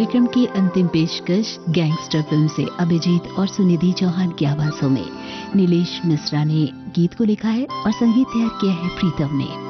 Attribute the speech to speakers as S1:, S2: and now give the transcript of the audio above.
S1: कार्यक्रम की अंतिम पेशकश गैंगस्टर फिल्म से अभिजीत और सुनिधि चौहान की आवाजों में नीलेश मिश्रा ने गीत को लिखा है और संगीत तैयार किया है प्रीतम ने।